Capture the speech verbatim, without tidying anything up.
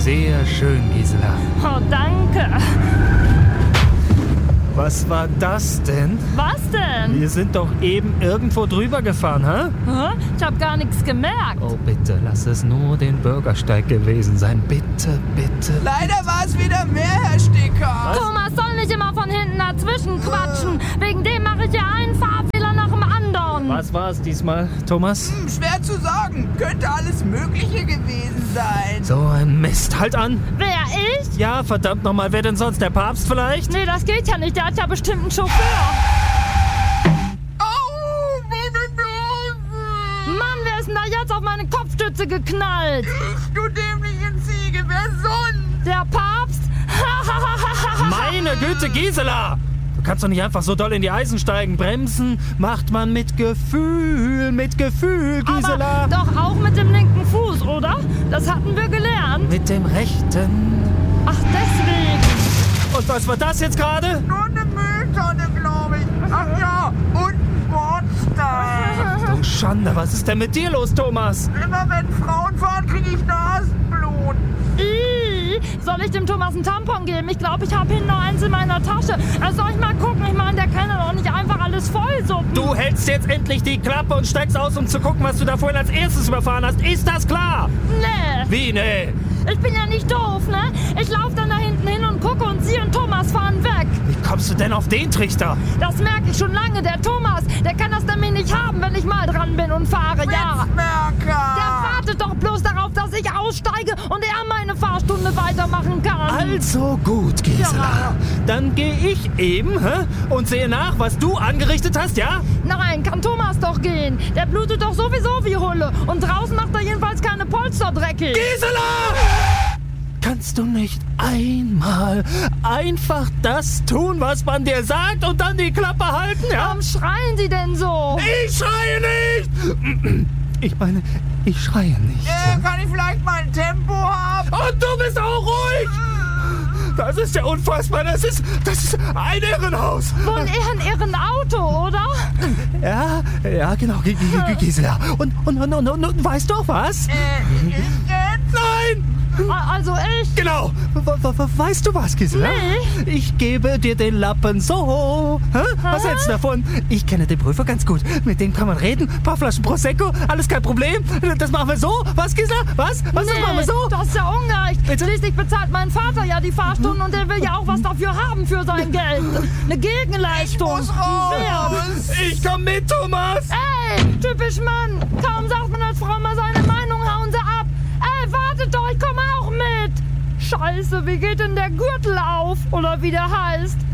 Sehr schön, Gisela. Oh, danke. Was war das denn? Was denn? Wir sind doch eben irgendwo drüber gefahren, hä? Hä? Ich hab gar nichts gemerkt. Oh, bitte, lass es nur den Bürgersteig gewesen sein. Bitte, bitte. Leider war es wieder mehr, Herr Sticker. Thomas soll nicht immer von hinten dazwischen quatschen. Wegen dem mache ich ja einen Fahrfehler nach dem anderen. Was war es diesmal, Thomas? Hm, schwer zu sagen. Könnte alles Mögliche gewesen sein. So ein Mist. Halt an. Wer, ich? Ja, verdammt nochmal. Wer denn sonst? Der Papst vielleicht? Nee, das geht ja nicht. Der hat ja bestimmt einen Chauffeur. Au, meine Nase. Mann, wer ist denn da jetzt auf meine Kopfstütze geknallt? Ich, du dämliche Ziege. Wer sonst? Der Papst? Meine Güte, Gisela! Du kannst doch nicht einfach so doll in die Eisen steigen. Bremsen macht man mit Gefühl, mit Gefühl, Gisela. Aber doch auch mit dem linken Fuß, oder? Das hatten wir gelernt. Mit dem rechten. Ach, deswegen. Und was war das jetzt gerade? Nur eine Mülltonne, glaube ich. Ach ja, und ein Bordstein. Du Schande, was ist denn mit dir los, Thomas? Immer wenn Frauen fahren, kriege ich Nasenblut. Ih, soll ich dem Thomas einen Tampon geben? Ich glaube, ich habe hinten noch eins in meiner Tasche. Also soll ich mal gucken? Ich meine, der kann ja doch nicht einfach alles vollsuppen. Du hältst jetzt endlich die Klappe und steigst aus, um zu gucken, was du da vorhin als erstes überfahren hast. Ist das klar? Nee. Wie, nee? Ich bin ja nicht doof, ne? Ich laufe dann da hinten hin und gucke und sie und Thomas fahren weg. Wie kommst du denn auf den Trichter? Das merke ich schon lange. Der Thomas, der kann das nämlich nicht haben, wenn ich mal dran bin und fahre, ja. Der Witzmerker. wartet doch bloß darauf, dass ich aussteige und er meine Fahrstunde weitermachen kann. Also gut, Gisela. Ja. Dann gehe ich eben hä, und sehe nach, was du angerichtet hast, ja? Nein, kann Thomas doch gehen. Der blutet doch sowieso wie Hulle. Und draußen macht er jedenfalls keine Polster dreckig. Gisela! Kannst du nicht einmal einfach das tun, was man dir sagt und dann die Klappe halten, ja? Warum schreien Sie denn so? Ich schreie nicht! Ich meine, ich schreie nicht. Äh, kann ich vielleicht mal ein Tempo haben? Und du bist auch ruhig! Das ist ja unfassbar. Das ist, das ist ein Irrenhaus. Wohl eher ein Irrenauto, oder? Ja, ja, genau, G- G- Gisela. Und, und, und, und, und, und weißt du was? Äh, ich jetzt? Nein! A- Also ich... Genau. W- w- weißt du was, Gisela? Nee. Ich gebe dir den Lappen so. Hä? Was Hä? hältst du davon? Ich kenne den Prüfer ganz gut. Mit dem kann man reden. Ein paar Flaschen Prosecco. Alles kein Problem. Das machen wir so. Was, Gisela? Was? Was, das machen wir so? das ist ja ungerecht. Bitte? Schließlich bezahlt mein Vater ja die Fahrstunden und der will ja auch was dafür haben für sein Geld. Eine Gegenleistung. Ich muss raus. Wert. Ich komm mit, Thomas. Ey, typisch Mann. Kaum sagt man als Frau mal seine Meinung, hauen sie ab. Ey, wartet doch, ich komme auch mit. Scheiße, wie geht denn der Gürtel auf? Oder wie der heißt?